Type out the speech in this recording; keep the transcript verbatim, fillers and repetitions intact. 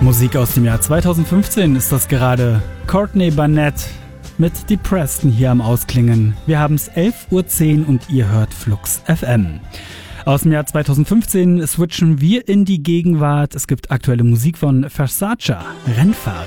Musik aus dem Jahr zweitausendfünfzehn ist das gerade. Courtney Barnett mit Depreston hier am Ausklingen. Wir haben es elf Uhr zehn und ihr hört Flux F M. Aus dem Jahr zweitausendfünfzehn switchen wir in die Gegenwart. Es gibt aktuelle Musik von Versace, Rennfahrer.